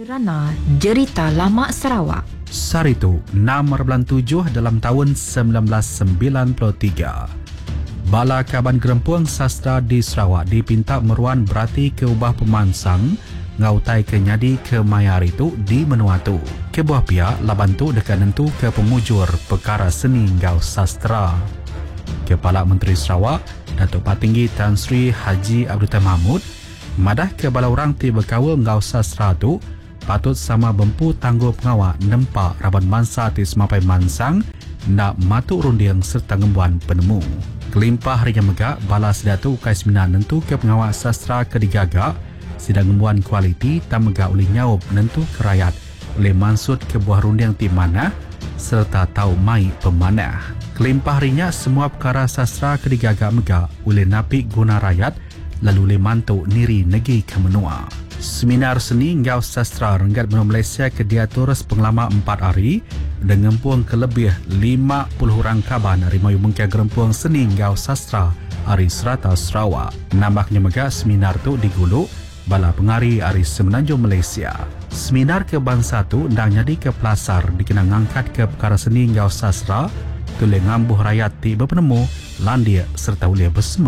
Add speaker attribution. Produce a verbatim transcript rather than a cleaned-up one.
Speaker 1: Kerana Derita Lama Sarawak.
Speaker 2: Saritu, enam bulan tujuh dalam tahun sembilan belas sembilan puluh tiga. Bala Kaban Gerempuang Sastra di Sarawak dipinta meruan berarti ke ubah pemansang ngautai ke nyadi ke mayar itu di Menuatu. Kebuah pihak laban tu dekat nentu ke pemujur perkara seni ngau sastra. Kepala Menteri Sarawak, Datuk Patinggi Tan Sri Haji Abdul Mahmud, madah ke bala orang ti berkawal ngau sastra tu patut sama bempu tangguh pengawak nempak raban mansa ti semapai mansang nak matuk runding serta ngembuan penemu. Kelimpah harinya megak bala sedatu ukai seminar nentu ke pengawak sastra kedigagak sidang ngembuan kualiti tak megak oleh nyawab nentu kerayat oleh mansud ke buah runding ti mana serta tahu mai pemanah. Kelimpah harinya semua perkara sastra kedigagak megak oleh napik guna rakyat lalu oleh mantuk niri negi ke menua. Seminar seni ngau sastra Renggat Benua Malaysia ke diatur pengelama empat hari dengan puang ke lebih lima puluh orang kaban Rimayu Mengkia Gerempuang Seni Ngau Sastra Ari Serata Sarawak. Nambahnya megah seminar tu diguluk bala pengari Ari Semenanjung Malaysia. Seminar ke bangsa tu ndang jadi ke pelasar dikenang angkat ke perkara seni ngau sastra tuleh ngambuh rakyat ti berpenemu landia serta ulia bersama.